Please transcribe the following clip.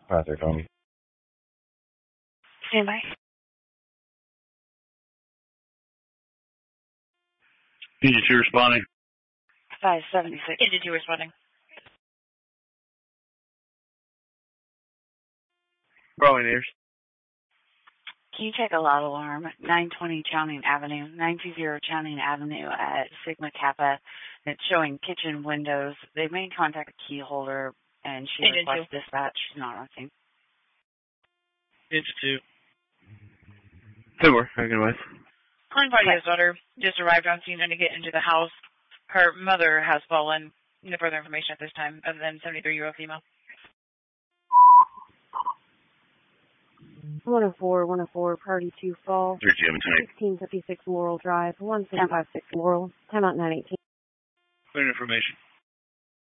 Roger, Tony. Stand by. Engine 2 responding. 576. Engine 2 responding. Bravo Natives. Can you check a loud alarm? 920 Chowning Avenue, 920 Chowning Avenue at Sigma Kappa. It's showing kitchen windows. They made contact a key holder, and she Engine requests dispatch. She's not answering. Engine 2. 4, hanging with. Calling Claudia's daughter just arrived on scene trying to get into the house. Her mother has fallen. No further information at this time other than 73-year-old female. 104, party 2 fall. 3 GM tonight. 1656 Laurel Drive, 1756 Laurel, timeout 918. Clear information.